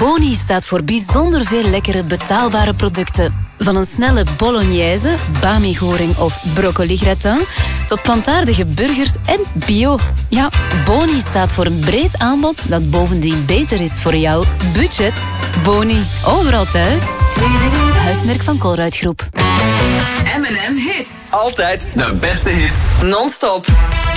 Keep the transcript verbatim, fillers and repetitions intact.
Boni staat voor bijzonder veel lekkere betaalbare producten. Van een snelle bolognese, bami-goring of broccoli-gratin tot plantaardige burgers en bio. Ja, Boni staat voor een breed aanbod dat bovendien beter is voor jouw budget. Boni, overal thuis. Huismerk van Colruyt Groep. M en M Hits. Altijd de beste hits. Non-stop.